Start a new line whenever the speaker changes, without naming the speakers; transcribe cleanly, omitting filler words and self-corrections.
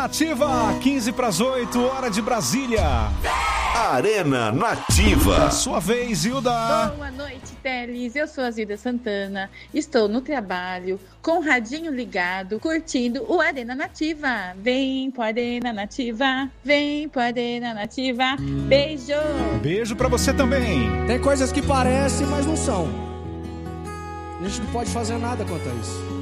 Nativa, 7:15, hora de Brasília.
Arena Nativa.
Sua vez, Hilda.
Boa noite, Teles. Eu sou a Zilda Santana. Estou no trabalho, com o radinho ligado, curtindo o Arena Nativa. Vem pro Arena Nativa. Vem pro Arena Nativa. Beijo.
Beijo pra você também.
Tem coisas que parecem, mas não são. A gente não pode fazer nada quanto a isso.